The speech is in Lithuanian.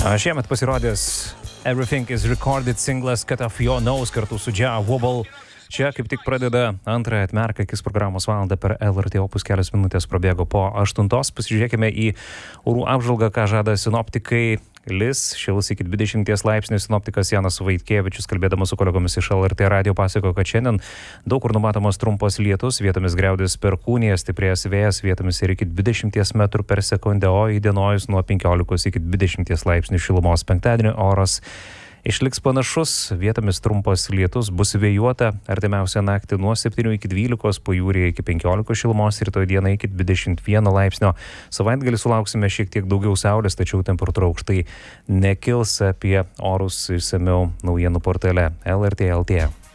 Šiemet pasirodęs Everything is Recorded singlas Cut Off Your Nose kartu su Ja Wobble. Čia kaip tik pradeda antrąją Atmerk akis programos valandą per LRT Opus, kelios minutės prabėgo po 8. Pasižiūrėkime į orų apžvalgą, ką žada sinoptikai. Lis šils iki 20 laipsnių. Sinoptikas Janas Vaitkėvičius, kalbėdamas su kolegomis iš LRT radio, pasako, kad šiandien daug kur numatomas trumpas lietus, vietomis griaudės perkūnijas, stiprės vėjas, vietomis ir iki 20 metrų per sekundę, o įdienojus nuo 15 iki 20 laipsnių šilumos. Penktadienio oras išliks panašus, vietomis trumpas lietus, bus vėjuota, artimiausią naktį nuo 7 iki 12, pajūryje iki 15 šilumos, rytoj dieną iki 21 laipsnio. Savaitgalį sulauksime šiek tiek daugiau saulės, tačiau temperatūra aukštai nekils. Apie orus išsamiau naujienų portale LRT LT.